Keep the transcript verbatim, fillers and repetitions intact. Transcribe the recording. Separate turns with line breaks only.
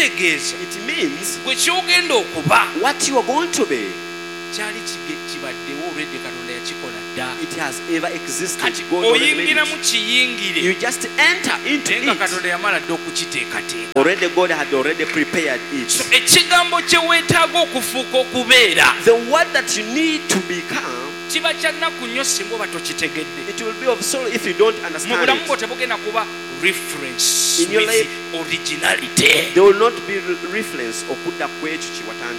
kitegeeza
It means
gwe kyogenda okuba
what you are going to be,
kyali kibaddewo already Katonda yakikola dda.
it has ever existed.
Kati
God already made
oyingira mu
it.
kiyingire
You just enter into
naye nga
it.
Katonda yamala dda okukiteekateeka.
Already God had already prepared
So
it.
ekigambo kye weetaaga okufuuka okubeera
The word that you need to become,
kiba kya nnaku nnyo singa oba tokitegedde.
it will be of sorrow if you don't
Mu
understand
bulamu bwo
it.
tebugenda kuba reference
In your
with
life,
originality.
There will not be re- reference okudda kwekyo kye watandika.